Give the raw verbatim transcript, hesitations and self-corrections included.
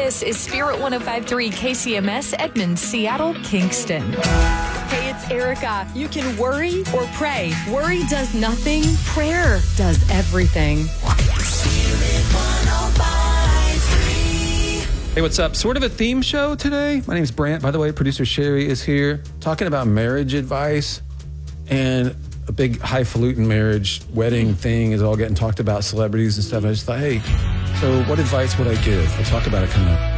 This is Spirit one oh five point three K C M S, Edmond, Seattle, Kingston. Hey, it's Erica. You can worry or pray. Worry does nothing. Prayer does everything. Hey, what's up? Sort of a theme show today. My name's Brant. By the way, producer Sherry is here talking about marriage advice, and a big highfalutin marriage wedding thing is all getting talked about, celebrities and stuff. I just thought, hey, so what advice would I give? We'll talk about it coming up.